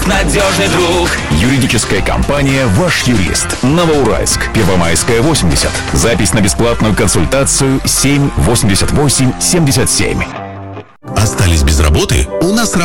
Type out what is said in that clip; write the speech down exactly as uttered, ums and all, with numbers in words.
надежный друг. Юридическая компания «Ваш юрист». Новоуральск, Первомайская, восемьдесят. Запись на бесплатную консультацию семь восемьдесят восемь семьдесят семь. Остались без работы? У нас